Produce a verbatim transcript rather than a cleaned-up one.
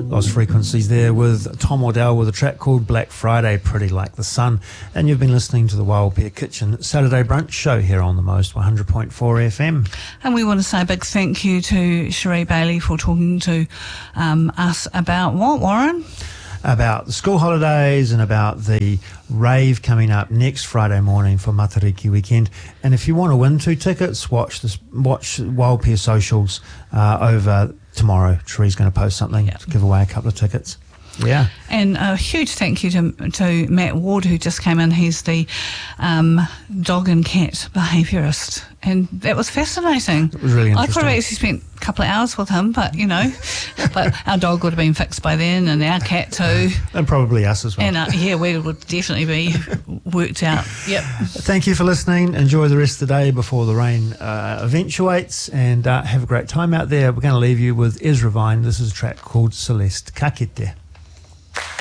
Lost Frequencies there with Tom Waddell with a track called Black Friday, Pretty Like the Sun. And you've been listening to the Wild Pear Kitchen Saturday Brunch Show here on the Most one hundred point four F M. And we want to say a big thank you to Cherie Bailey for talking to um, us about what, Warren? About the school holidays and about the rave coming up next Friday morning for Matariki weekend. And if you want to win two tickets, watch this, watch Wild Pear socials uh, over tomorrow. Cherie's going to post something yep. to give away a couple of tickets. Yeah. And a huge thank you to, to Matt Ward, who just came in. He's the um, dog and cat behaviourist. And that was fascinating. It was really interesting. I probably actually spent a couple of hours with him, but, you know, but our dog would have been fixed by then, and our cat too. And probably us as well. And uh, yeah, we would definitely be worked out. Yep. Thank you for listening. Enjoy the rest of the day before the rain uh, eventuates, and uh, have a great time out there. We're going to leave you with Ezra Vine. This is a track called Celeste. Ka kite.